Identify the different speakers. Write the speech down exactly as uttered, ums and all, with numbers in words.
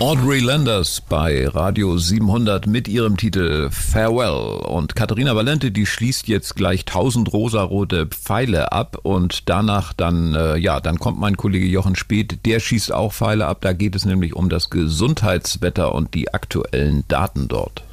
Speaker 1: Audrey Landers bei Radio siebenhundert mit ihrem Titel Farewell. Und Katharina Valente, die schließt jetzt gleich tausend rosarote Pfeile ab und danach dann, äh, ja, dann kommt mein Kollege Jochen Speth, der schießt auch Pfeile ab. Da geht es nämlich um das Gesundheitswetter und die aktuellen Daten dort.